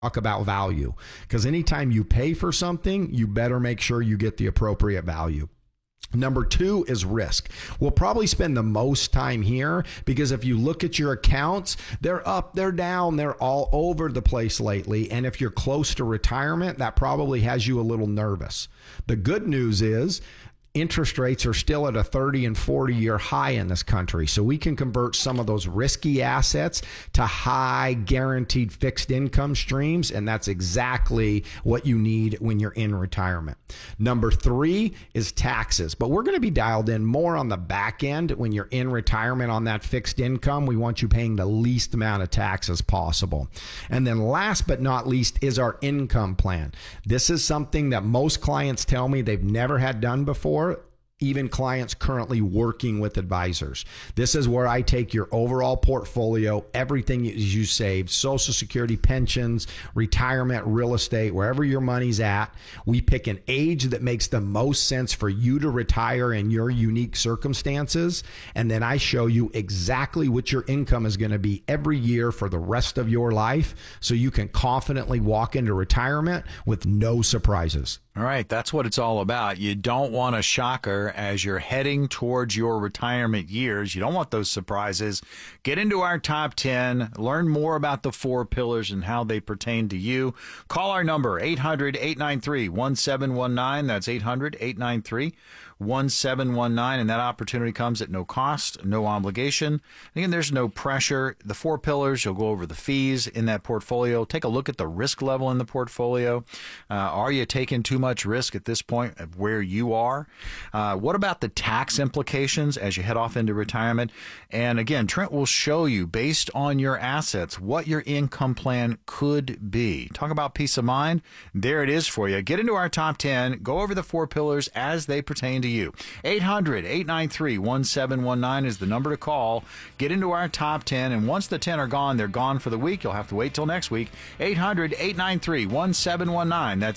talk about value, because anytime you pay for something, you better make sure you get the appropriate value. Number two is risk. We'll probably spend the most time here because if you look at your accounts, they're up, they're down, they're all over the place lately. And if you're close to retirement, that probably has you a little nervous. The good news is interest rates are still at a 30 and 40-year high in this country. So we can convert some of those risky assets to high guaranteed fixed income streams. And that's exactly what you need when you're in retirement. Number three is taxes. But we're going to be dialed in more on the back end when you're in retirement on that fixed income. We want you paying the least amount of taxes possible. And then last but not least is our income plan. This is something that most clients tell me they've never had done before. Even clients currently working with advisors. This is where I take your overall portfolio, everything you saved, Social Security, pensions, retirement, real estate, wherever your money's at. We pick an age that makes the most sense for you to retire in your unique circumstances. And then I show you exactly what your income is going to be every year for the rest of your life, so you can confidently walk into retirement with no surprises. All right, that's what it's all about. You don't want a shocker as you're heading towards your retirement years. You don't want those surprises. Get into our top 10. Learn more about the 4 pillars and how they pertain to you. Call our number, 800-893-1719. That's 800-893-1719. And that opportunity comes at no cost, no obligation. Again, there's no pressure. The 4 pillars, you'll go over the fees in that portfolio. Take a look at the risk level in the portfolio. Are you taking too much risk at this point of where you are? What about the tax implications as you head off into retirement? And again, Trent will show you, based on your assets, what your income plan could be. Talk about peace of mind. There it is for you. Get into our top 10. Go over the 4 pillars as they pertain to you. 800-893-1719 is the number to call. Get into our top 10. And once the 10 are gone, they're gone for the week. You'll have to wait till next week. 800-893-1719. That's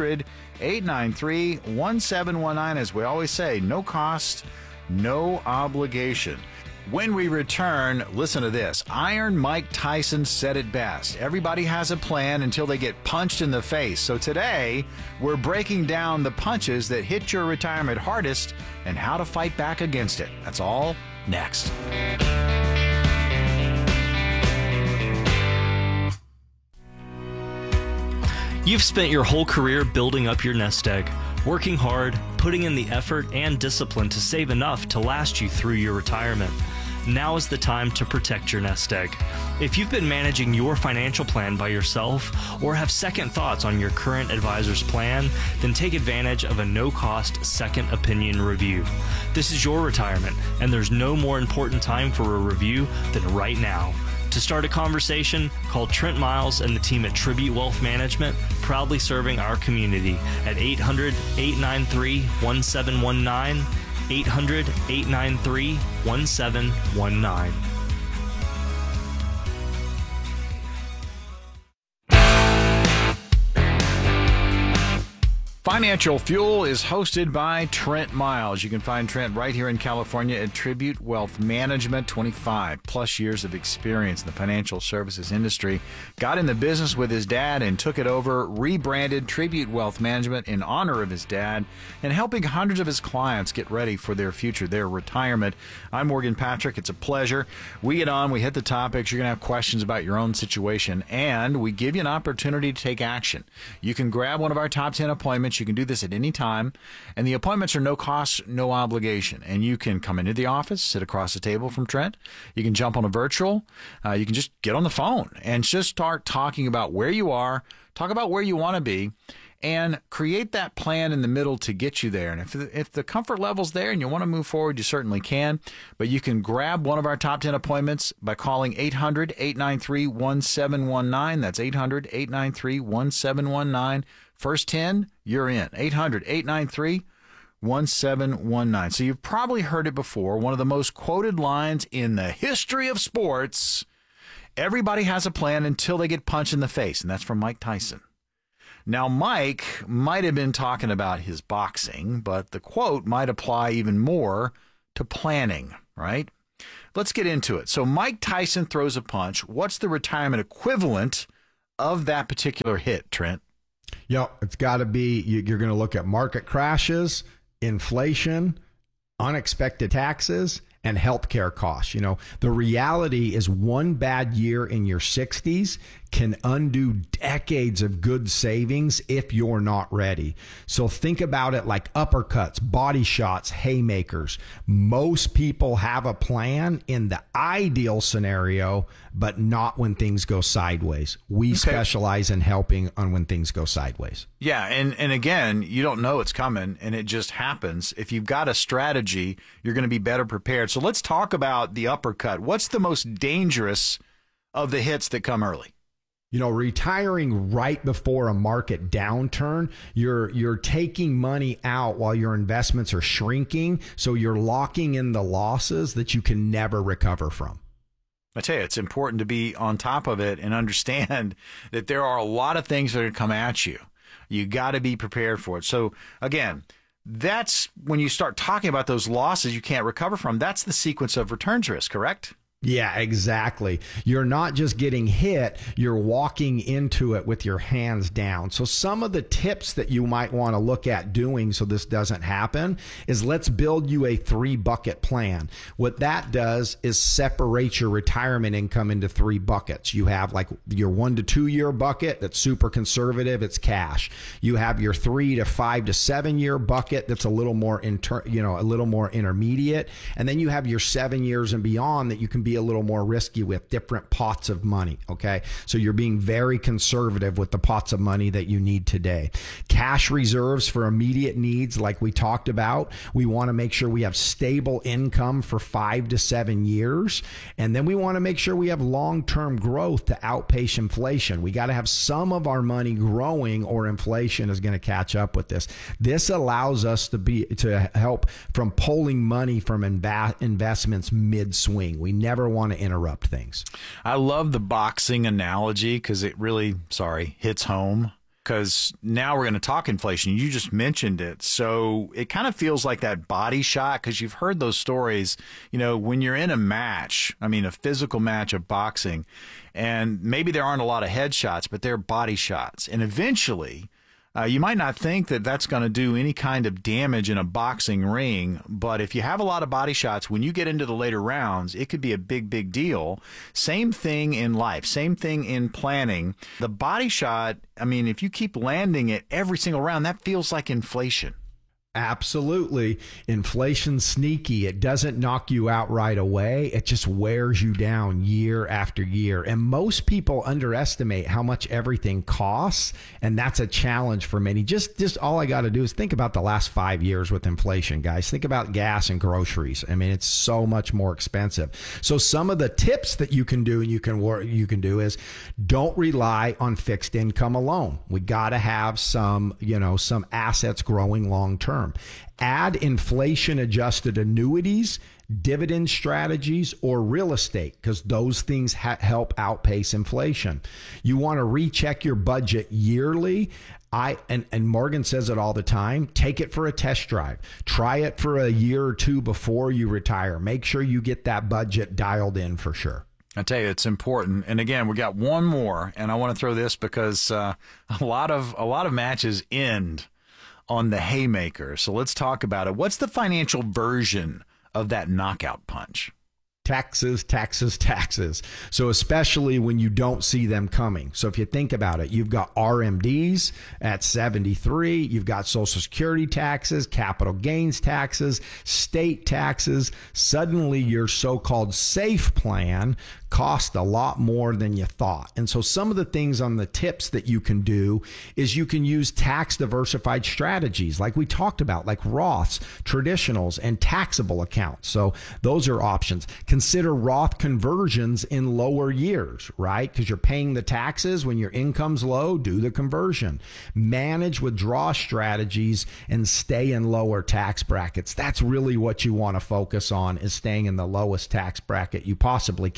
800-893-1719. As we always say, no cost, no obligation. When we return, listen to this. Iron Mike Tyson said it best. Everybody has a plan until they get punched in the face. So today, we're breaking down the punches that hit your retirement hardest and how to fight back against it. That's all next. You've spent your whole career building up your nest egg, working hard, putting in the effort and discipline to save enough to last you through your retirement. Now is the time to protect your nest egg. If you've been managing your financial plan by yourself or have second thoughts on your current advisor's plan, then take advantage of a no-cost second opinion review. This is your retirement, and there's no more important time for a review than right now. To start a conversation, call Trent Miles and the team at Tribute Wealth Management, proudly serving our community at 800-893-1719, 800-893-1719. Financial Fuel is hosted by Trent Miles. You can find Trent right here in California at Tribute Wealth Management. 25 plus years of experience in the financial services industry. Got in the business with his dad and took it over, rebranded Tribute Wealth Management in honor of his dad, and helping hundreds of his clients get ready for their future, their retirement. I'm Morgan Patrick. It's a pleasure. We get on, we hit the topics. You're going to have questions about your own situation, and we give you an opportunity to take action. You can grab one of our top 10 appointments. You can do this at any time, and the appointments are no cost, no obligation. And you can come into the office, sit across the table from Trent. You can jump on a virtual. You can just get on the phone and just start talking about where you are, talk about where you want to be, and create that plan in the middle to get you there. And if the comfort level's there and you want to move forward, you certainly can. But you can grab one of our top 10 appointments by calling 800-893-1719. That's 800-893-1719. First 10, you're in. 800-893-1719. So you've probably heard it before. One of the most quoted lines in the history of sports: everybody has a plan until they get punched in the face. And that's from Mike Tyson. Now, Mike might have been talking about his boxing, but the quote might apply even more to planning, right? Let's get into it. So Mike Tyson throws a punch. What's the retirement equivalent of that particular hit, Trent? It's got to be, you're going to look at market crashes, inflation, unexpected taxes, and healthcare costs. The reality is one bad year in your 60s can undo decades of good savings if you're not ready. So think about it like uppercuts, body shots, haymakers. Most people have a plan in the ideal scenario, but not when things go sideways. We specialize in helping on when things go sideways. Yeah, and again, you don't know it's coming, and it just happens. If you've got a strategy, you're going to be better prepared. So let's talk about the uppercut. What's the most dangerous of the hits that come early? Retiring right before a market downturn, you're taking money out while your investments are shrinking. So you're locking in the losses that you can never recover from. I tell you, it's important to be on top of it and understand that there are a lot of things that are going to come at you. You got to be prepared for it. So again, that's when you start talking about those losses you can't recover from. That's the sequence of returns risk, correct? Yeah, exactly. You're not just getting hit, you're walking into it with your hands down. So some of the tips that you might want to look at doing so this doesn't happen is let's build you a 3-bucket plan. What that does is separate your retirement income into 3 buckets. You have like your 1 to 2 year bucket that's super conservative, it's cash. You have your 3 to 5 to 7 year bucket that's a little more a little more intermediate, and then you have your 7 years and beyond that you can be a little more risky with, different pots of money. Okay. So you're being very conservative with the pots of money that you need today. Cash reserves for immediate needs, like we talked about. We want to make sure we have stable income for 5 to 7 years. And then we want to make sure we have long-term growth to outpace inflation. We got to have some of our money growing or inflation is going to catch up with this. This allows us to help from pulling money from investments mid-swing. We never want to interrupt things. I love the boxing analogy because it really, hits home. Because now we're going to talk inflation. You just mentioned it. So it kind of feels like that body shot, because you've heard those stories, when you're in a match, a physical match of boxing, and maybe there aren't a lot of headshots, but they're body shots. And eventually, you might not think that that's going to do any kind of damage in a boxing ring, but if you have a lot of body shots, when you get into the later rounds, it could be a big, big deal. Same thing in life, same thing in planning. The body shot, if you keep landing it every single round, that feels like inflation. Absolutely. Inflation's sneaky. It doesn't knock you out right away. It just wears you down year after year. And most people underestimate how much everything costs. And that's a challenge for many. Just all I got to do is think about the last 5 years with inflation, guys. Think about gas and groceries. It's so much more expensive. So some of the tips that you can do and you can do is don't rely on fixed income alone. We got to have some assets growing long term. Add inflation adjusted annuities, dividend strategies, or real estate, because those things help outpace inflation. You want to recheck your budget yearly. And Morgan says it all the time, take it for a test drive. Try it for a year or two before you retire. Make sure you get that budget dialed in for sure. I tell you, it's important. And again, we got one more, and I want to throw this because a lot of matches end on the haymaker. So let's talk about it. What's the financial version of that knockout punch? Taxes, taxes, taxes. So especially when you don't see them coming. So if you think about it, you've got RMDs at 73, you've got Social Security taxes, capital gains taxes, state taxes. Suddenly your so-called safe plan cost a lot more than you thought. And so some of the things on the tips that you can do is you can use tax diversified strategies like we talked about, like Roths, traditionals, and taxable accounts. So those are options. Consider Roth conversions in lower years, right? Because you're paying the taxes when your income's low, do the conversion. Manage withdrawal strategies and stay in lower tax brackets. That's really what you want to focus on, is staying in the lowest tax bracket you possibly can when you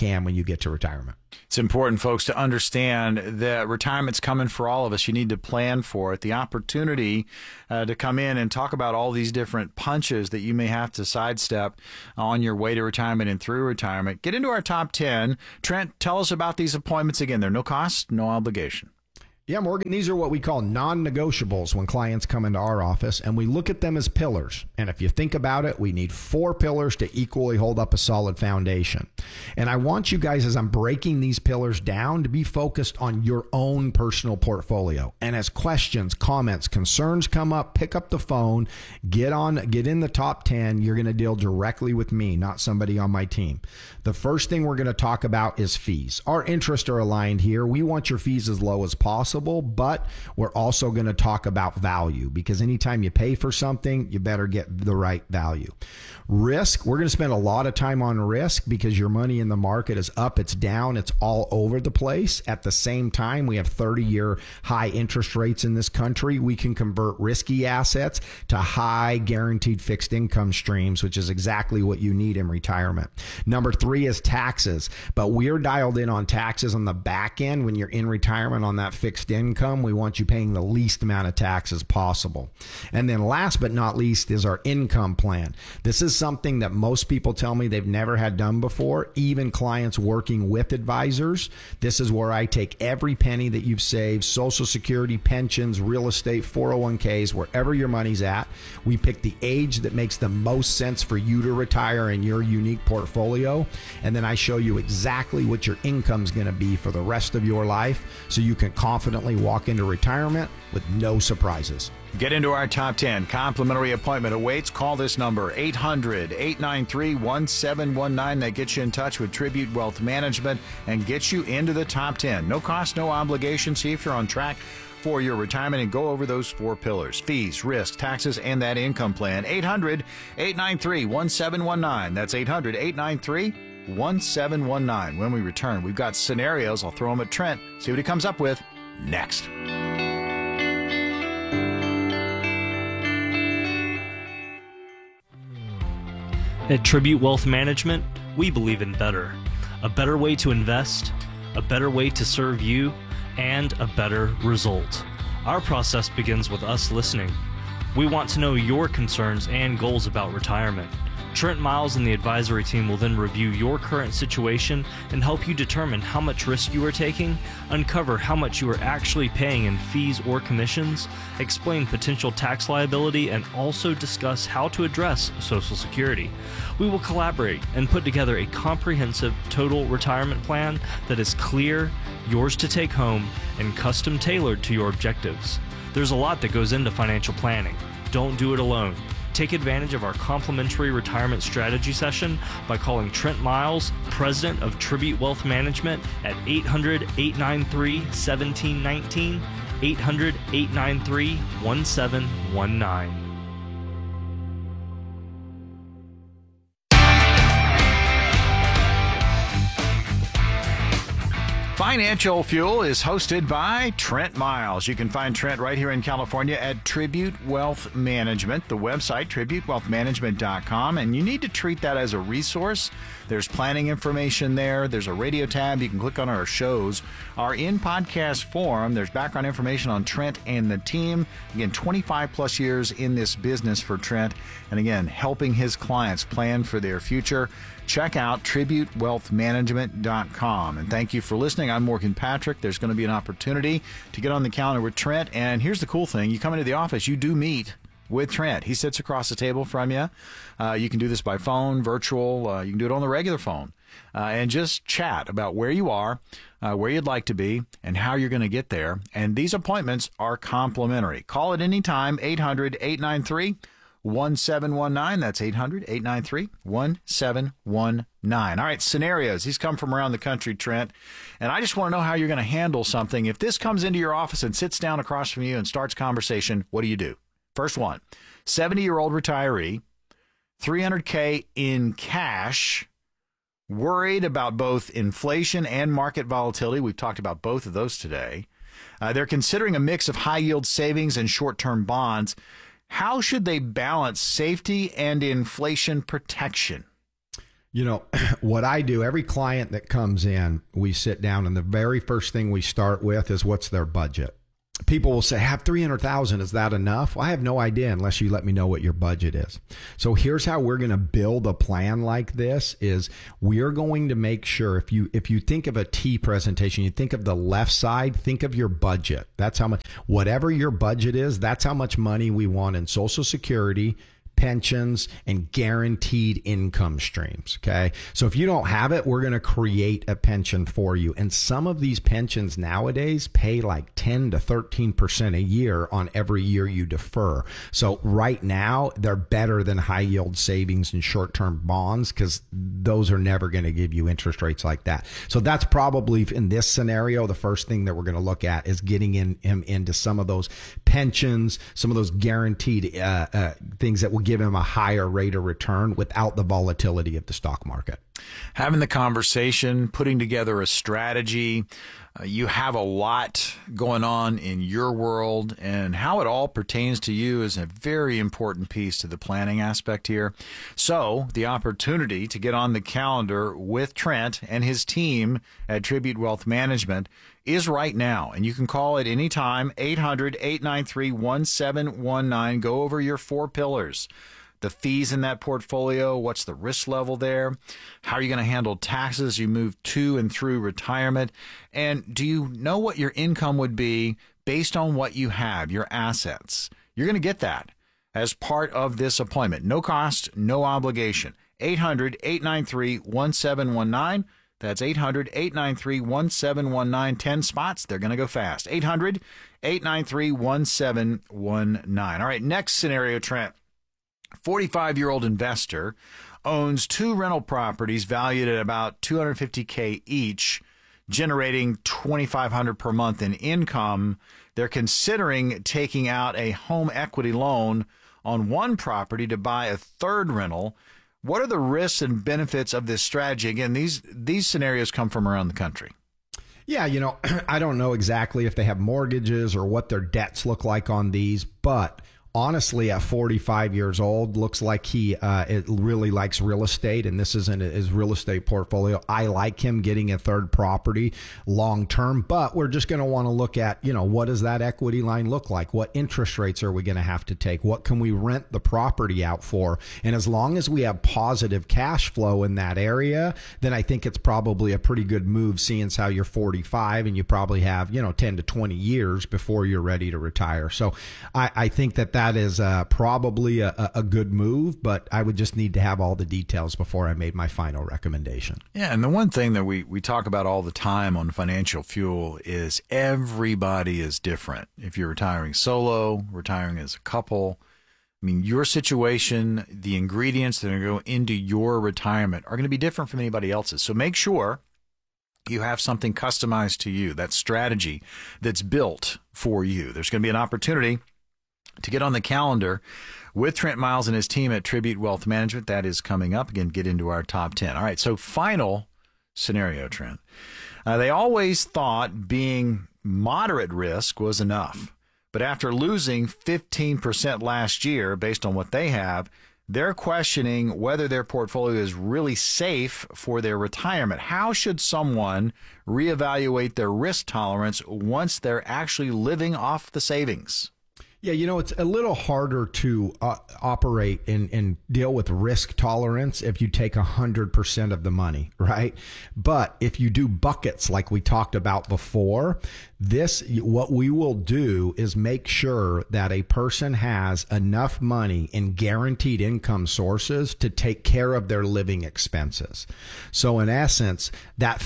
get to retirement. It's important, folks, to understand that retirement's coming for all of us. You need to plan for it. The opportunity to come in and talk about all these different punches that you may have to sidestep on your way to retirement and through retirement. Get into our top 10. Trent, tell us about these appointments again. They're no cost, no obligation. Yeah, Morgan, these are what we call non-negotiables when clients come into our office, and we look at them as pillars. And if you think about it, we need 4 pillars to equally hold up a solid foundation. And I want you guys, as I'm breaking these pillars down, to be focused on your own personal portfolio. And as questions, comments, concerns come up, pick up the phone, get in the top 10. You're going to deal directly with me, not somebody on my team. The first thing we're going to talk about is fees. Our interests are aligned here. We want your fees as low as possible, but we're also going to talk about value, because anytime you pay for something, you better get the right value. Risk, we're going to spend a lot of time on risk because your money in the market is up, it's down, it's all over the place. At the same time, we have 30-year high interest rates in this country. We can convert risky assets to high guaranteed fixed income streams, which is exactly what you need in retirement. Number 3 is taxes, but we're dialed in on taxes on the back end. When you're in retirement on that fixed income, we want you paying the least amount of taxes possible. And then last but not least is our income plan. This is something that most people tell me they've never had done before, even clients working with advisors. This is where I take every penny that you've saved, Social Security, pensions, real estate, 401ks, wherever your money's at. We pick the age that makes the most sense for you to retire in your unique portfolio. And then I show you exactly what your income's going to be for the rest of your life, so you can confidently walk into retirement with no surprises. Get into our top 10. Complimentary appointment awaits. Call this number, 800-893-1719. That gets you in touch with Tribute Wealth Management and gets you into the top 10. No cost, no obligation. See if you're on track for your retirement and go over those 4 pillars: fees, risk, taxes, and that income plan. 800-893-1719. That's 800-893-1719. When we return, we've got scenarios. I'll throw them at Trent, see what he comes up with next. At Tribute Wealth Management, we believe in better. A better way to invest, a better way to serve you, and a better result. Our process begins with us listening. We want to know your concerns and goals about retirement. Trent Miles and the advisory team will then review your current situation and help you determine how much risk you are taking, uncover how much you are actually paying in fees or commissions, explain potential tax liability, and also discuss how to address Social Security. We will collaborate and put together a comprehensive total retirement plan that is clear, yours to take home, and custom tailored to your objectives. There's a lot that goes into financial planning. Don't do it alone. Take advantage of our complimentary retirement strategy session by calling Trent Miles, President of Tribute Wealth Management, at 800-893-1719, 800-893-1719. Financial Fuel is hosted by Trent Miles. You can find Trent right here in California at Tribute Wealth Management, the website, tributewealthmanagement.com, and you need to treat that as a resource. There's planning information there. There's a radio tab. You can click on our shows are in podcast form. There's background information on Trent and the team. Again, 25 plus years in this business for Trent, and again, helping his clients plan for their future. Check out tributewealthmanagement.com. And thank you for listening. I'm Morgan Patrick. There's going to be an opportunity to get on the calendar with Trent. And here's the cool thing. You come into the office, you do meet with Trent. He sits across the table from you. You can do this by phone, virtual. You can do it on the regular phone. And just chat about where you are, where you'd like to be, and how you're going to get there. And these appointments are complimentary. Call at any time, 800-893-1719. That's 800-893-1719. All right, scenarios. These come from around the country, Trent. And I just want to know how you're going to handle something. If this comes into your office and sits down across from you and starts conversation, what do you do? First one, 70-year-old retiree, $300K in cash, worried about both inflation and market volatility. We've talked about both of those today. They're considering a mix of high-yield savings and short-term bonds. How should they balance safety and inflation protection? You know, what I do, every client that comes in, we sit down and the very first thing we start with is what's their budget. People will say, I have 300,000. Is that enough? Well, I have no idea unless you let me know what your budget is. So here's how we're going to build a plan like this is we're going to make sure if you think of a T presentation, you think of the left side, think of your budget. That's how much, whatever your budget is, that's how much money we want in Social Security, pensions, and guaranteed income streams. Okay. So if you don't have it, we're going to create a pension for you. And some of these pensions nowadays pay like 10 to 13% a year on every year you defer. So right now they're better than high yield savings and short-term bonds because those are never going to give you interest rates like that. So that's probably in this scenario, the first thing that we're going to look at is getting him into some of those pensions, some of those guaranteed things that will give him a higher rate of return without the volatility of the stock market. Having the conversation, putting together a strategy, you have a lot going on in your world, and how it all pertains to you is a very important piece to the planning aspect here. So the opportunity to get on the calendar with Trent and his team at Tribute Wealth Management is right now, and you can call at any time, 800-893-1719. Go over your 4 pillars. The fees in that portfolio, what's the risk level there? How are you going to handle taxes as you move to and through retirement? And do you know what your income would be based on what you have, your assets? You're going to get that as part of this appointment. No cost, no obligation. 800-893-1719. That's 800-893-1719. 10 spots. They're going to go fast. 800-893-1719. All right, next scenario, Trent. 45-year-old investor owns 2 rental properties valued at about $250K each, generating $2,500 per month in income. They're considering taking out a home equity loan on one property to buy a third rental. What are the risks and benefits of this strategy? Again, these scenarios come from around the country. Yeah, you know, I don't know exactly if they have mortgages or what their debts look like on these, but honestly, at 45 years old, looks like he really likes real estate, and this isn't his real estate portfolio. I like him getting a third property long term, but we're just going to want to look at, you know, what does that equity line look like? What interest rates are we going to have to take? What can we rent the property out for? And as long as we have positive cash flow in that area, then I think it's probably a pretty good move, seeing as how you're 45 and you probably have, 10 to 20 years before you're ready to retire. So I think that is probably a good move, but I would just need to have all the details before I made my final recommendation. Yeah, and the one thing that we talk about all the time on Financial Fuel is everybody is different. If you're retiring solo, retiring as a couple, I mean, your situation, the ingredients that are going to go into your retirement are going to be different from anybody else's. So make sure you have something customized to you, that strategy that's built for you. There's going to be an opportunity to get on the calendar with Trent Miles and his team at Tribute Wealth Management. That is coming up. Again, get into our top 10. All right, so final scenario, Trent. They always thought being moderate risk was enough. But after losing 15% last year, based on what they have, they're questioning whether their portfolio is really safe for their retirement. How should someone reevaluate their risk tolerance once they're actually living off the savings? Yeah, it's a little harder to operate and deal with risk tolerance if you take 100% of the money, right? But if you do buckets like we talked about before, what we will do is make sure that a person has enough money in guaranteed income sources to take care of their living expenses. So in essence, that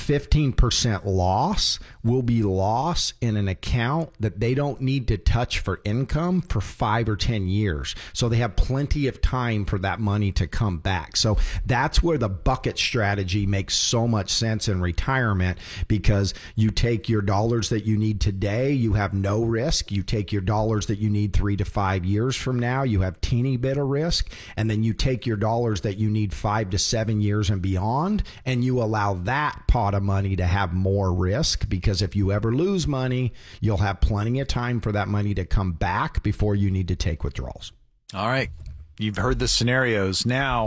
15% loss will be loss in an account that they don't need to touch for income for 5 or 10 years. So they have plenty of time for that money to come back. So that's where the bucket strategy makes so much sense in retirement, because you take your dollars that you need today, you have no risk. You take your dollars that you need 3 to 5 years from now, you have teeny bit of risk. And then you take your dollars that you need 5 to 7 years and beyond, and you allow that pot of money to have more risk, because if you ever lose money, you'll have plenty of time for that money to come back before you need to take withdrawals. All right. You've heard the scenarios. Now,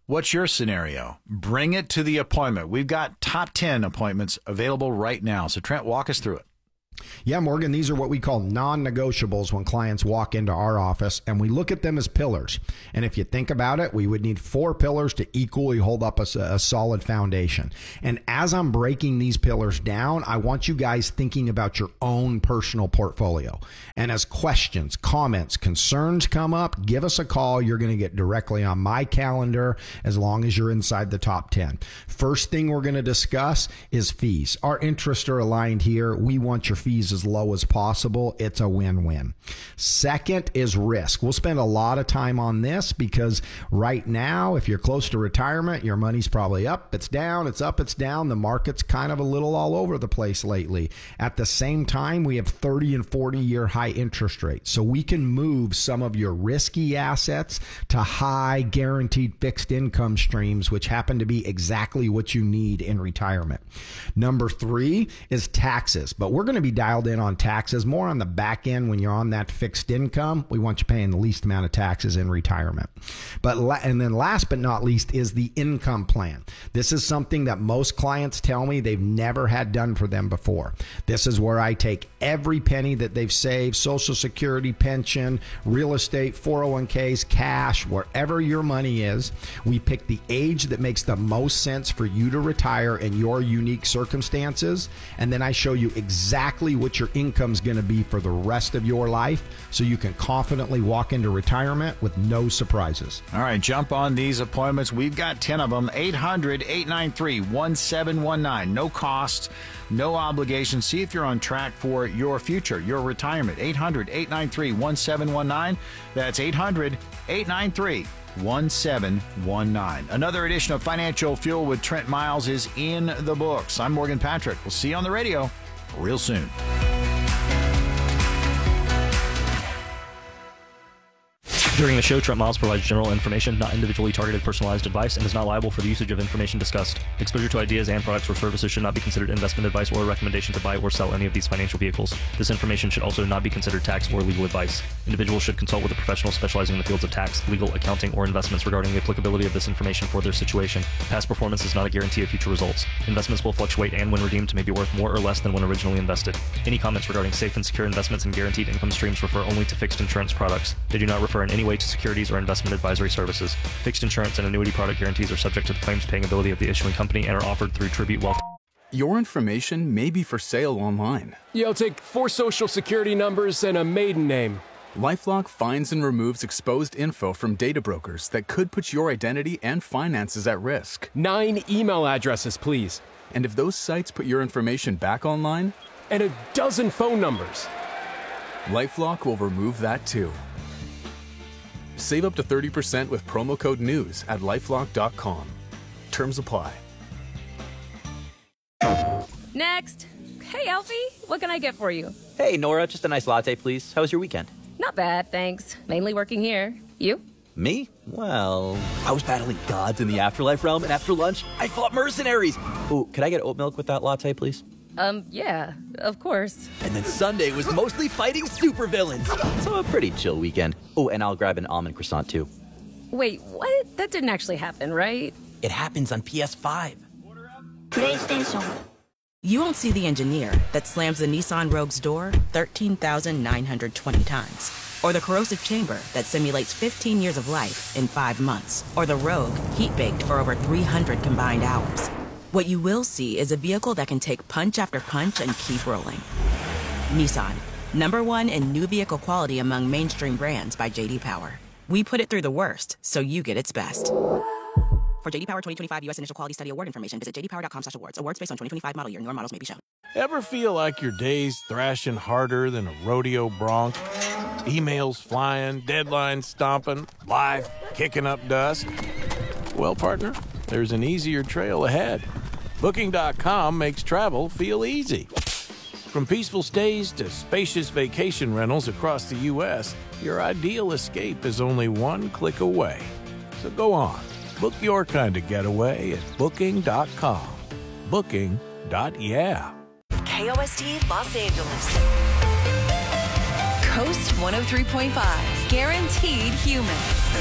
What's your scenario? Bring it to the appointment. We've got top 10 appointments available right now. So, Trent, walk us through it. Yeah, Morgan, these are what we call non-negotiables when clients walk into our office, and we look at them as pillars. And if you think about it, we would need 4 pillars to equally hold up a solid foundation. And as I'm breaking these pillars down, I want you guys thinking about your own personal portfolio. And as questions, comments, concerns come up, give us a call. You're going to get directly on my calendar as long as you're inside the top 10. First thing we're going to discuss is fees. Our interests are aligned here. We want your fees as low as possible. It's a win-win. Second is risk. We'll spend a lot of time on this because right now, if you're close to retirement, your money's probably up, it's down, it's up, it's down. The market's kind of a little all over the place lately. At the same time, we have 30 and 40-year high interest rates. So we can move some of your risky assets to high guaranteed fixed income streams, which happen to be exactly what you need in retirement. Number 3 is taxes, but we're going to be dialed in on taxes more on the back end. When you're on that fixed income, we want you paying the least amount of taxes in retirement. And then last but not least is the income plan. This is something that most clients tell me they've never had done for them before. This is where I take every penny that they've saved, Social Security, pension, real estate, 401ks, cash, wherever your money is. We pick the age that makes the most sense for you to retire in your unique circumstances. And then I show you exactly what your income's going to be for the rest of your life so you can confidently walk into retirement with no surprises. All right, jump on these appointments. We've got 10 of them. 800-893-1719. No cost, no obligation. See if you're on track for your future, your retirement. 800-893-1719. That's 800-893-1719. Another edition of Financial Fuel with Trent Miles is in the books. I'm Morgan Patrick. We'll see you on the radio real soon. During the show, Trent Miles provides general information, not individually targeted personalized advice, and is not liable for the usage of information discussed. Exposure to ideas and products or services should not be considered investment advice or a recommendation to buy or sell any of these financial vehicles. This information should also not be considered tax or legal advice. Individuals should consult with a professional specializing in the fields of tax, legal, accounting, or investments regarding the applicability of this information for their situation. Past performance is not a guarantee of future results. Investments will fluctuate and when redeemed may be worth more or less than when originally invested. Any comments regarding safe and secure investments and guaranteed income streams refer only to fixed insurance products. They do not refer in any way to securities or investment advisory services. Fixed insurance and annuity product guarantees are subject to the claims paying ability of the issuing company and are offered through Tribute Wealth. Your information may be for sale online. Yeah, I'll take 4 social security numbers and a maiden name. LifeLock finds and removes exposed info from data brokers that could put your identity and finances at risk. 9 email addresses, please. And if those sites put your information back online? And a dozen phone numbers. LifeLock will remove that too. Save up to 30% with promo code NEWS at LifeLock.com. Terms apply. Next. Hey, Alfie, what can I get for you? Hey, Nora, just a nice latte, please. How was your weekend? Not bad, thanks. Mainly working here. You? Me? Well, I was battling gods in the afterlife realm, and after lunch, I fought mercenaries. Ooh, could I get oat milk with that latte, please? Yeah, of course. And then Sunday was mostly fighting supervillains. So a pretty chill weekend. Oh, and I'll grab an almond croissant, too. Wait, what? That didn't actually happen, right? It happens on PS5. PlayStation. You won't see the engineer that slams the Nissan Rogue's door 13,920 times. Or the corrosive chamber that simulates 15 years of life in 5 months. Or the Rogue heat-baked for over 300 combined hours. What you will see is a vehicle that can take punch after punch and keep rolling. Nissan, #1 in new vehicle quality among mainstream brands by J.D. Power. We put it through the worst, so you get its best. For J.D. Power 2025 U.S. Initial Quality Study Award information, visit jdpower.com/awards. Awards based on 2025 model year. Newer models may be shown. Ever feel like your day's thrashing harder than a rodeo bronc? Emails flying, deadlines stomping, life kicking up dust? Well, partner, there's an easier trail ahead. Booking.com makes travel feel easy. From peaceful stays to spacious vacation rentals across the U.S., your ideal escape is only one click away. So go on. Book your kind of getaway at Booking.com. Booking.yeah. KOST Los Angeles. Coast 103.5. Guaranteed human.